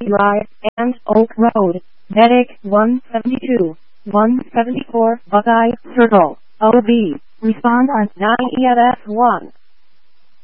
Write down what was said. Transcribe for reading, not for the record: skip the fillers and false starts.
Drive, and Oak Road, Medic 172, 174, Buckeye Circle, OB. Respond on 9EMS 1.